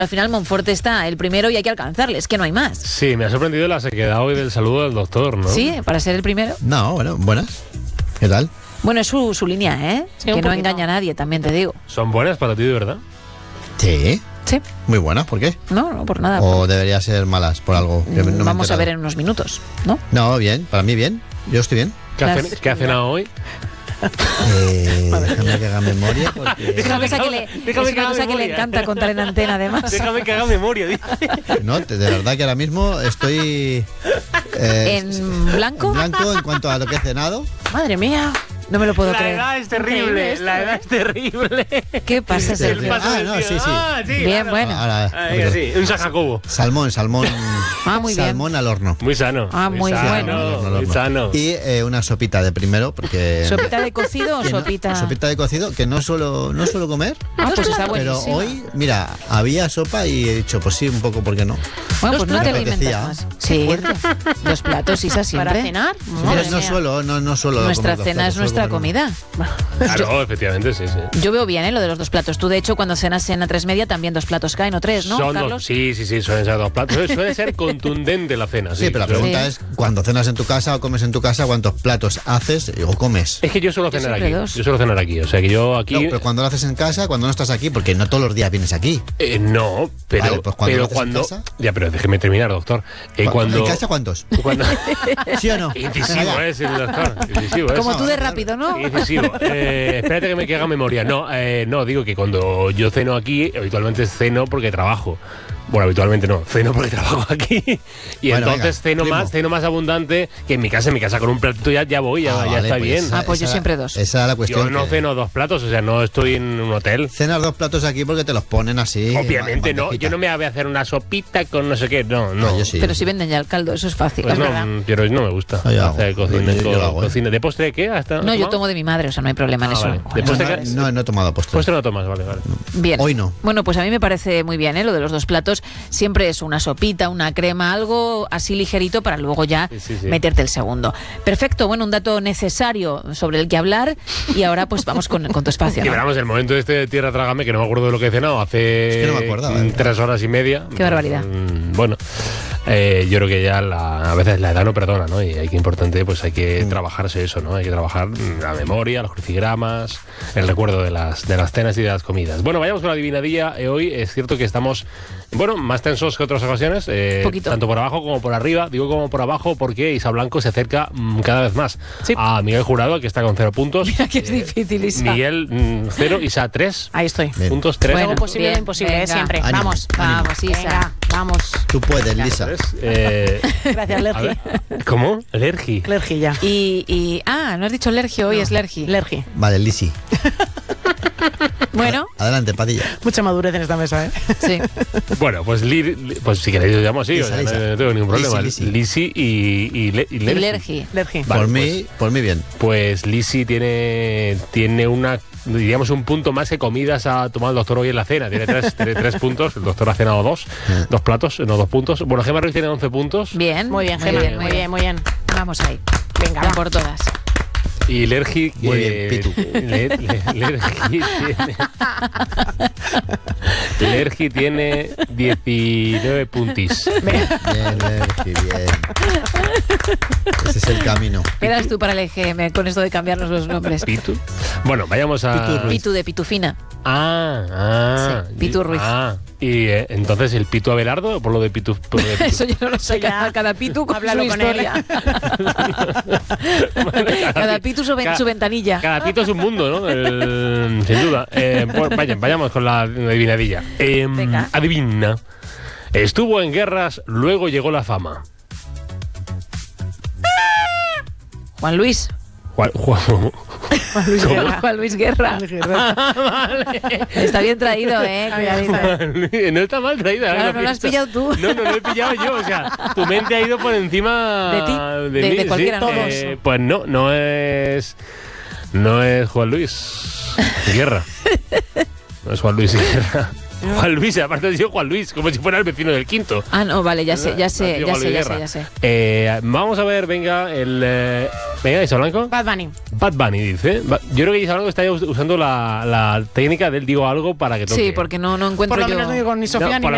Al final Monforte está el primero y hay que alcanzarle, es que no hay más. Sí, me ha sorprendido la sequedad hoy del saludo del doctor, ¿no? Sí, para ser el primero. No, bueno, buenas. ¿Qué tal? Bueno, es su línea, ¿eh? Sí, que un no poquito. engaña a nadie, también te digo. ¿Son buenas para ti, de verdad? Sí, Sí, muy buenas. ¿Por qué? no por nada. ¿O debería ser malas por algo? Que no me he Vamos a enterado. ver en unos minutos, ¿no? No, bien. Para mí bien. Yo estoy bien. ¿Qué ha cenado hoy? Déjame que haga memoria porque... Es una cosa que le, es una cosa que le encanta contar en antena, además. Déjame que haga memoria, dice. No, de verdad que ahora mismo estoy... ¿En blanco? En blanco en cuanto a lo que he cenado. Madre mía. No me lo puedo La creer. edad es terrible, Increíble esto, la edad es terrible. ¿Qué pasa, El Sergio? paso Ah, no, sí, sí. sí, Bien, claro. bueno. Ahora, Sí, un sajacubo. salmón. Ah, muy bien. Salmón al horno. Muy sano. Ah, muy sano, bueno. Muy sano. Y una sopita de primero, porque... ¿Sopita de cocido o que no- sopita? Sopita de cocido, que no suelo comer. Ah, pues está Pero buenísimo. hoy, mira, había sopa y he dicho, pues sí, un poco, ¿por qué no? Bueno, pues no te Me apetecía. alimentas más. Sí, 2 platos, Isa, ¿Para siempre. cenar? Pero Madre no mía. suelo, no suelo. Nuestra comer dos cena es platos, nuestra suelo comer comida. Claro, efectivamente, sí. Yo veo bien, lo de los 2 platos. Tú, de hecho, cuando cenas en A3 Media, también 2 platos caen, o 3, ¿no, Son Carlos? dos, sí, suelen ser 2 platos. Suele ser contundente la cena. uno. Sí, pero la pregunta es, cuando cenas en tu casa o comes en tu casa, ¿cuántos platos haces o comes? Es que yo suelo cenar siempre aquí. 2. Yo suelo cenar aquí. O sea que yo aquí. No, pero cuando lo haces en casa, cuando no estás aquí, porque no todos los días vienes aquí. No, pero. Vale, pues cuando pero lo haces en casa. Ya, pero déjeme terminar, doctor. Cuando. ¿En casa cuántos? Cuando, ¿Sí o no? incisivo Venga, es el doctor. Incisivo es. Como tú de rápido, ¿no? Incisivo. Espérate que haga memoria. No, digo que cuando yo ceno aquí, habitualmente ceno porque trabajo. Bueno, habitualmente no, ceno porque trabajo aquí. Y Bueno, entonces venga, ceno más abundante que en mi casa. En mi casa con un platito ya voy, ya vale, está pues bien. Ah, pues yo esa- siempre 2. Esa es la cuestión. Yo no que ceno 2 platos, o sea, no estoy en un hotel. Cenas 2 platos aquí porque te los ponen así. Obviamente en no, bandejita. yo no me voy a hacer una sopita con no sé qué, no. No, yo sí. Pero si venden ya el caldo, eso es fácil. Pues es no, verdad. pero no me gusta. No, yo hago. Hacer cocina, Yo lo hago, ¿eh? cocina. ¿De postre qué? ¿Hasta No, yo tomo de mi madre, o sea, no hay problema en Ah, eso. vale. Joder, Después no, te no, ca- No he tomado postre. Postre no tomas, vale. Bien. Hoy no. Bueno, pues a mí me parece muy bien, lo de los 2 platos. Siempre es una sopita, una crema, algo así ligerito para luego ya Sí. meterte el segundo. Perfecto, bueno, un dato necesario sobre el que hablar y ahora pues vamos con tu espacio, Y ¿no? veramos el momento este de Tierra Trágame, que no me acuerdo de lo que he cenado, hace Es que no me acordaba, 3 horas y media. Qué barbaridad. Bueno, yo creo que ya a veces la edad no perdona, ¿no? Y hay que importante, pues hay que trabajarse eso, ¿no? Hay que trabajar la memoria, los crucigramas, el recuerdo de las cenas y de las comidas. Bueno, vayamos con la adivinadilla. Hoy es cierto que estamos, bueno, más tensos que otras ocasiones, Poquito. tanto por abajo como por arriba. Digo como por abajo porque Isa Blanco se acerca cada vez más Sí. a Miguel Jurado, que está con 0 puntos. Mira que es difícil, Isa. Miguel 0, Isa 3. Ahí estoy. Bien. Puntos 3. Bueno, Todo posible bien, lo imposible, venga. siempre. Ánimo. Vamos. Vamos, Isa. Venga, vamos. Tú puedes, Lisa. Gracias, a Lergi. ver, ¿cómo? Lergi. Lergi ya. No has dicho Lergio, hoy es Lergi. Lergi. Vale, Lisi. Bueno, Adelante, Padilla. Mucha madurez en esta mesa, ¿eh? sí. Bueno, pues pues si queréis lo llamo así, Lisa, o sea, Lisa. no tengo ningún problema. Lisi. Lisi y Lergi. Lergi. Lergi. Vale, por mí bien. Pues Lisi tiene una, diríamos, un punto más que comidas ha tomado el doctor hoy en la cena. Tiene 3 puntos, el doctor ha cenado 2 platos, no 2 puntos. Bueno, Gemma Ruiz tiene 11 puntos. Bien. Muy bien, Gemma. Muy bien. Vamos ahí. Venga, Ya va. por todas. Y Lergi... Muy bien, Pitu. Lergi tiene 19 puntis. Bien, Lergi, bien. Ese es el camino. Eras tú para el EGM con esto de cambiarnos los nombres. Pitu. Bueno, vayamos a... Pitu Ruiz. Pitu de Pitufina. Sí, Pitu Ruiz. Y entonces el Pitu Abelardo, por lo de Pitu... Eso yo no lo sé. Eso ya. Cada Pitu con Háblalo su con él. historia. Cada Pitu su ventanilla. Cada Pitu es un mundo, ¿no? Sin duda. Pues vayamos con la adivinadilla. Venga. Adivina. Estuvo en guerras, luego llegó la fama. Juan Luis. Juan- Juan Luis ¿Cómo? Guerra. Juan Luis Guerra. Está bien traído, cuidadito. No está mal traída. Claro, la no lo has pista. pillado tú. No lo he pillado yo. O sea, tu mente ha ido por encima ¿De ti? mí, De cualquiera, sí. todos. Pues no es Juan Luis Guerra. No es Juan Luis Guerra. Juan Luis, aparte ha sido Juan Luis, como si fuera el vecino del quinto. Ah, no, vale, ya sé. Ya sé. Vamos a ver, venga, venga, Isa Blanco. Bad Bunny. Bad Bunny dice. Yo creo que Isa Blanco está usando la técnica del digo algo para que toque. Sí, porque no encuentro Por lo yo. menos no digo ni Sofía No, ni por lo